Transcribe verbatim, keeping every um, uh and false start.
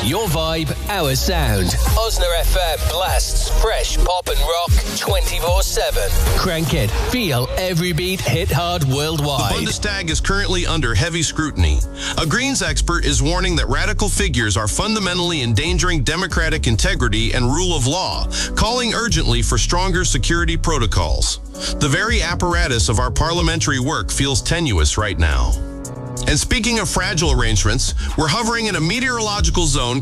Your vibe, our sound. Osner F M blasts fresh pop and rock twenty-four seven. Crank it. Feel every beat hit hard worldwide. The Bundestag is currently under heavy scrutiny. A Greens expert is warning that radical figures are fundamentally endangering democratic integrity and rule of law, calling urgently for stronger security protocols. The very apparatus of our parliamentary work feels tenuous right now. And speaking of fragile arrangements, we're hovering in a meteorological zone